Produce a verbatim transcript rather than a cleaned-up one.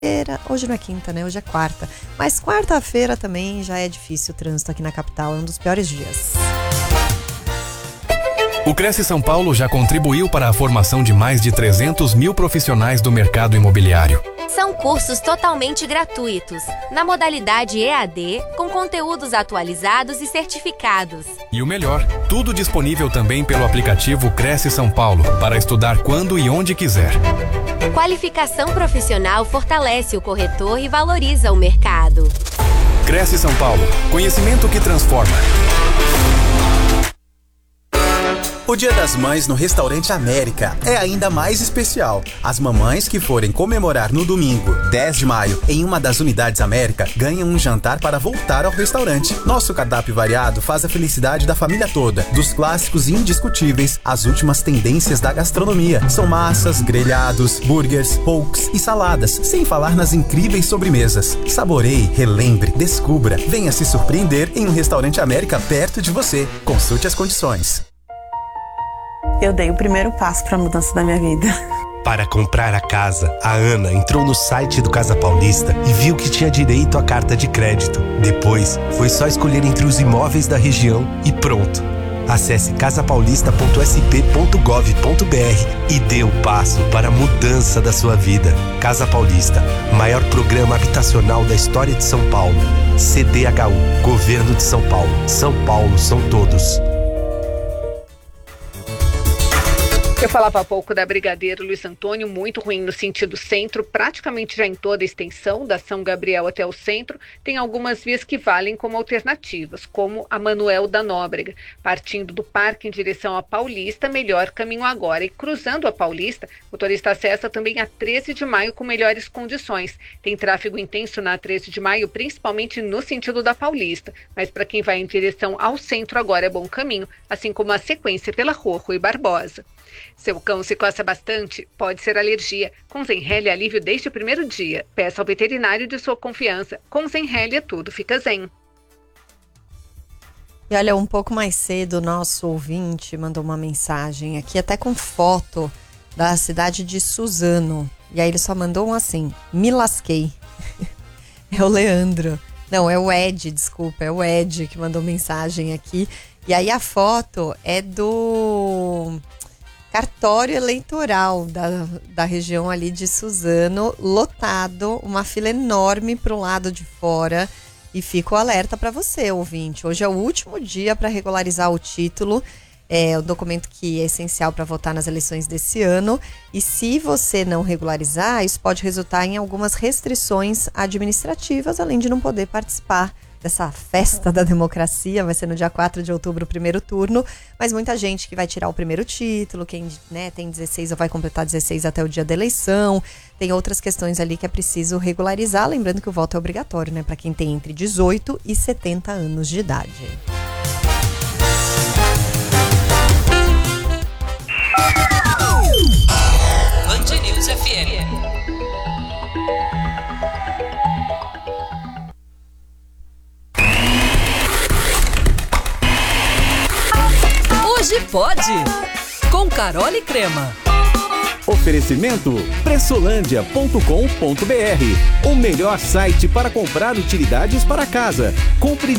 Hoje não é quinta, né? Hoje é quarta. Mas quarta-feira também já é difícil o trânsito aqui na capital. É um dos piores dias. O Cresce São Paulo já contribuiu para a formação de mais de trezentos mil profissionais do mercado imobiliário. São cursos totalmente gratuitos, na modalidade E A D, com conteúdos atualizados e certificados. E o melhor, tudo disponível também pelo aplicativo Cresce São Paulo, para estudar quando e onde quiser. Qualificação profissional fortalece o corretor e valoriza o mercado. Cresce São Paulo, conhecimento que transforma. O Dia das Mães no Restaurante América é ainda mais especial. As mamães que forem comemorar no domingo, dez de maio, em uma das unidades América, ganham um jantar para voltar ao restaurante. Nosso cardápio variado faz a felicidade da família toda, dos clássicos indiscutíveis às últimas tendências da gastronomia. São massas, grelhados, burgers, pokes e saladas, sem falar nas incríveis sobremesas. Saboreie, relembre, descubra. Venha se surpreender em um Restaurante América perto de você. Consulte as condições. Eu dei o primeiro passo para a mudança da minha vida. Para comprar a casa, a Ana entrou no site do Casa Paulista e viu que tinha direito à carta de crédito. Depois, foi só escolher entre os imóveis da região e pronto. Acesse casa paulista ponto s p ponto gov ponto b r e dê o passo para a mudança da sua vida. Casa Paulista, maior programa habitacional da história de São Paulo. C D H U, Governo de São Paulo. São Paulo são todos. Eu falava há pouco da Brigadeiro Luiz Antônio, muito ruim no sentido centro, praticamente já em toda a extensão, da São Gabriel até o centro. Tem algumas vias que valem como alternativas, como a Manuel da Nóbrega. Partindo do parque em direção à Paulista, melhor caminho agora. E cruzando a Paulista, o motorista acessa também a treze de maio com melhores condições. Tem tráfego intenso na treze de maio, principalmente no sentido da Paulista. Mas para quem vai em direção ao centro agora é bom caminho, assim como a sequência pela Rua Rui Barbosa. Seu cão se coça bastante? Pode ser alergia. Com Zenhelle é alívio desde o primeiro dia. Peça ao veterinário de sua confiança. Com Zenhelle tudo fica zen. E olha, um pouco mais cedo, nosso ouvinte mandou uma mensagem aqui, até com foto da cidade de Suzano. E aí ele só mandou um assim, me lasquei. É o Leandro. Não, é o Ed, desculpa, é o Ed que mandou mensagem aqui. E aí a foto é do cartório eleitoral da, da região ali de Suzano, lotado, uma fila enorme para o lado de fora. E fica o alerta para você, ouvinte. Hoje é o último dia para regularizar o título, é o documento que é essencial para votar nas eleições desse ano. E se você não regularizar, isso pode resultar em algumas restrições administrativas, além de não poder participar dessa festa da democracia. Vai ser no dia quatro de outubro o primeiro turno, mas muita gente que vai tirar o primeiro título, quem, né, tem dezesseis ou vai completar dezesseis até o dia da eleição, tem outras questões ali que é preciso regularizar, lembrando que o voto é obrigatório, né, para quem tem entre dezoito e setenta anos de idade. Band News F M. Hoje pode, com Carol e Crema. Oferecimento pressolândia ponto com ponto b r, o melhor site para comprar utilidades para casa. Compre